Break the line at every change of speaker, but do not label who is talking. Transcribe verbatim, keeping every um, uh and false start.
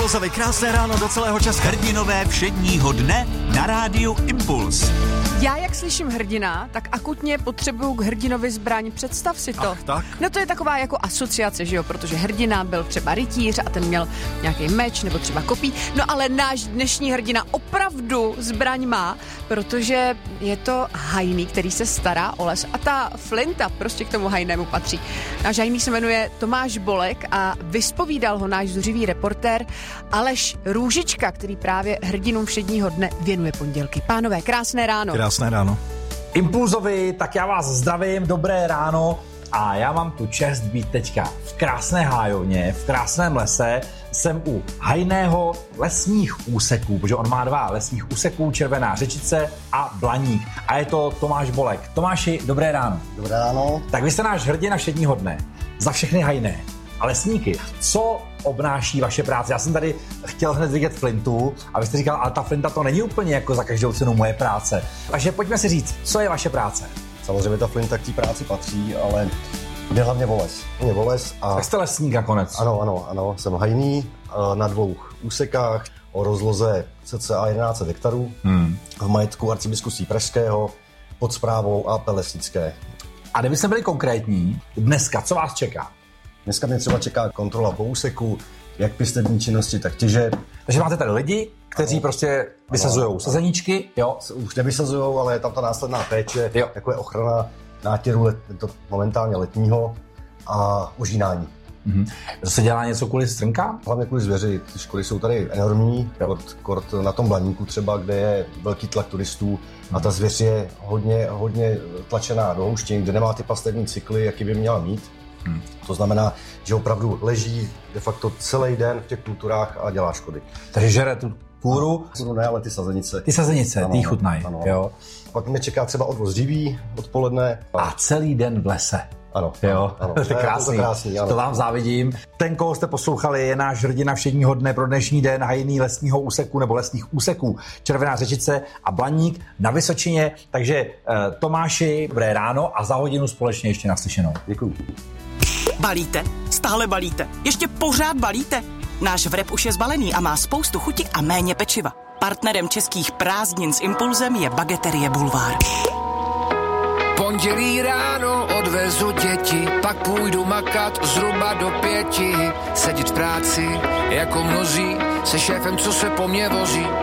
Impulsovi krásné ráno do celého času.
Hrdinové všedního dne na rádiu Impuls.
Já, jak slyším hrdina, tak akutně potřebuju k hrdinovi zbraň. Představ si to.
Ach, tak?
No to je taková jako asociace, že jo, protože hrdina byl třeba rytíř a ten měl nějaký meč nebo třeba kopí. No ale náš dnešní hrdina opravdu zbraň má, protože je to hajný, který se stará o les a ta flinta prostě k tomu hajnému patří. Náš hajný se jmenuje Tomáš Bolek a vyspovídal ho náš zuřivý reportér Aleš Růžička, který právě hrdinům všedního dne věnuje pondělky. Pánové, krásné ráno.
Krásné ráno.
Impulzovi, tak já vás zdravím, dobré ráno a já mám tu čest být teďka v krásné hájovně, v krásném lese. Jsem u hajného lesních úseků, protože on má dva lesních úseků, Červená Řečice a Blaník. A je to Tomáš Bolek. Tomáši, dobré ráno.
Dobré ráno.
Tak vy jste náš hrdina všedního dne. Za všechny hajné a lesníky. Co obnáší vaše práce? Já jsem tady chtěl hned vidět flintu a vy jste říkal, ale ta flinta to není úplně jako za každou cenu moje práce. Takže pojďme si říct, co je vaše práce?
Samozřejmě ta flinta k té práci patří, ale jde hlavně o les. Mě o les a...
Tak jste lesník nakonec.
Ano, ano, ano. Jsem hajný na dvou úsekách o rozloze cca jedenáct set hektarů hmm. v majetku arcibiskupství pražského pod správou A P lesnické.
A kdybyste byli konkrétní, dneska, co vás čeká?
Dneska mě třeba čeká kontrola po úseku, jak pěstební činnosti, tak těžeb.
Takže máte tady lidi, kteří ano. prostě vysazujou sazeníčky, jo?
Už nevysazujou, ale je tam ta následná péče,
jo.
jako je ochrana nátěru let, to momentálně letního a ožínání.
Mm-hmm. To se dělá něco kvůli strnkám?
Hlavně kvůli zvěři. Ty škody jsou tady enormní, kort, kort na tom Blaníku třeba, kde je velký tlak turistů a ta zvěř je hodně, hodně tlačená do houštin, kde nemá ty pastevní cykly, jaký by měla mít. Hmm. To znamená, že opravdu leží de facto celý den v těch kulturách a dělá škody.
Takže žere tu kůru?
No, ne, ale ty sazenice.
Ty sazenice, ano, ty chutnají. Jo.
Pak mě čeká třeba odvoz dříví odpoledne.
A celý den v lese.
Ano,
jo.
ano.
To je krásný.
To, krásný
to vám závidím. Ten, koho jste poslouchali, je náš hrdina všedního dne pro dnešní den, hajný lesního úseku nebo lesních úseků Červená Řečice a Blaník na Vysočině. Takže eh, Tomáši, dobré ráno a za hodinu společně ještě naslyšenou.
Děkuju.
Balíte? Stále balíte? Ještě pořád balíte? Náš vrep už je zbalený a má spoustu chuti a méně pečiva. Partnerem českých prázdnin s Impulzem je Bageterie Bulvár.
Pondělí ráno odvezu děti, pak půjdu makat zhruba do pěti. Sedět v práci jako mnozí, se šéfem, co se po mně vozí.